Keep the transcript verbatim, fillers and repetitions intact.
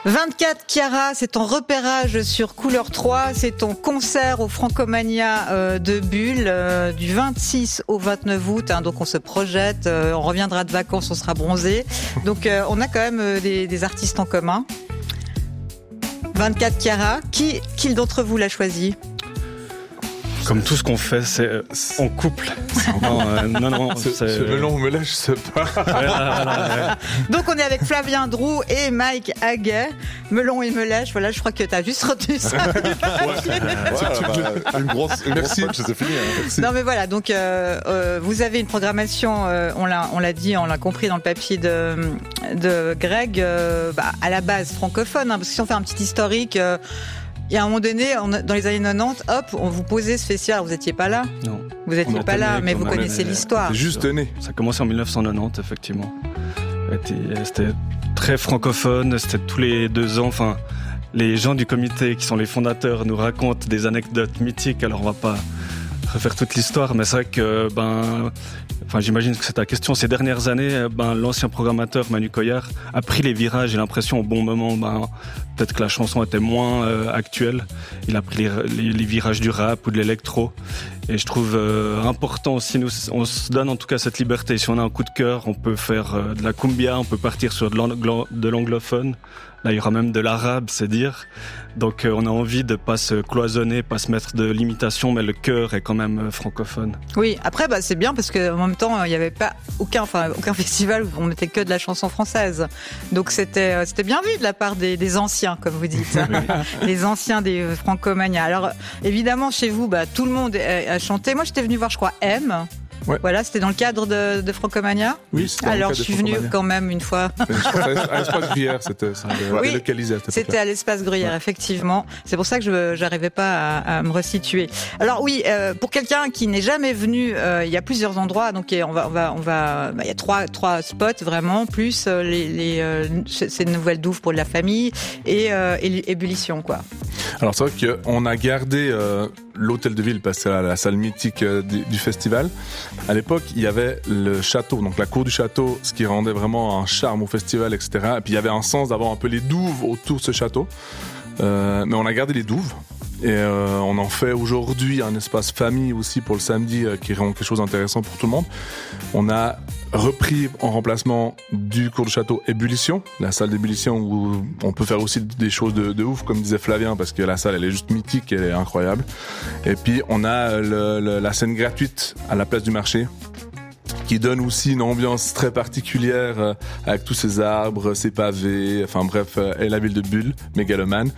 vingt-quatre Chiara, c'est ton repérage sur Couleur trois, c'est ton concert au Francomania euh, de Bulle euh, du vingt-six au vingt-neuf août, hein, donc on se projette, euh, on reviendra de vacances, on sera bronzé, donc euh, on a quand même euh, des, des artistes en commun. vingt-quatre Chiara, qui, qui d'entre vous l'a choisi ? Comme tout ce qu'on fait, c'est en couple. Non, euh, non, non. C'est, c'est... Ce melon me lâche, je sais pas. Ouais, ouais, ouais. Donc on est avec Flavien Drou et Mike Haguet. Melon et Melèche, voilà, je crois que t'as juste retenu ça. Ouais, ouais, bah, une grosse, une Merci. Grosse c'est fini. Hein. Merci. Non mais voilà, donc euh, euh, vous avez une programmation, euh, on l'a, on l'a dit, on l'a compris dans le papier de, de Greg, euh, bah, à la base francophone, hein, parce que si on fait un petit historique. Euh, Il y a un moment donné, on, dans les années quatre-vingt-dix, hop, on vous posait ce festival. Vous n'étiez pas là ? Non. Vous n'étiez pas là, mais vous connaissez né, l'histoire. C'est juste né. Ça a commencé en dix-neuf cent quatre-vingt-dix, effectivement. C'était très francophone, c'était tous les deux ans. Enfin, les gens du comité, qui sont les fondateurs, nous racontent des anecdotes mythiques. Alors, on va pas refaire toute l'histoire, mais c'est vrai que, ben, enfin, j'imagine que c'est ta question. Ces dernières années, ben, l'ancien programmateur Manu Coyard a pris les virages, j'ai l'impression, au bon moment. Ben, peut-être que la chanson était moins euh, actuelle. Il a pris les, les, les virages du rap ou de l'électro. Et je trouve euh, important aussi, nous, on se donne en tout cas cette liberté. Si on a un coup de cœur, on peut faire euh, de la cumbia, on peut partir sur de, l'anglo- de l'anglophone. Là, il y aura même de l'arabe, c'est dire. Donc, euh, on a envie de pas se cloisonner, pas se mettre de limitation, mais le cœur est quand même euh, francophone. Oui, après, bah, c'est bien parce qu'en même temps, il n'y avait pas aucun, enfin, aucun festival où on mettait que de la chanson française. Donc, c'était, c'était bien vu de la part des, des anciens, comme vous dites. Les anciens des Francomania. Alors, évidemment, chez vous, bah, tout le monde a chanté. Moi, j'étais venue voir, je crois, M. Ouais. Voilà, c'était dans le cadre de, de Francomania. Oui, c'était Alors, je suis venue quand même une fois. Je crois à l'espace Gruyère, c'était, c'était oui, délocalisé. C'était à l'espace Gruyère, ouais. Effectivement. C'est pour ça que je n'arrivais pas à, à me resituer. Alors oui, euh, pour quelqu'un qui n'est jamais venu, euh, il y a plusieurs endroits. Donc on va, on va, on va. Bah, il y a trois, trois spots vraiment, plus euh, les, les euh, ces nouvelles douves pour la famille et, euh, et ébullition, quoi. Alors c'est vrai qu'on a gardé euh, l'hôtel de ville parce que c'est la, la salle mythique euh, du, du festival. À l'époque, il y avait le château, donc la cour du château, ce qui rendait vraiment un charme au festival, et cetera. Et puis il y avait un sens d'avoir un peu les douves autour de ce château. Euh, mais on a gardé les douves. Et euh, on en fait aujourd'hui un espace famille aussi pour le samedi euh, qui rend quelque chose d'intéressant pour tout le monde. On a repris en remplacement du cours de château ébullition, la salle d'ébullition où on peut faire aussi des choses de, de ouf comme disait Flavien parce que la salle elle est juste mythique, elle est incroyable. Et puis on a le, le, la scène gratuite à la place du marché qui donne aussi une ambiance très particulière euh, avec tous ces arbres, ces pavés, enfin bref, euh, et la ville de Bulle, mégalomane.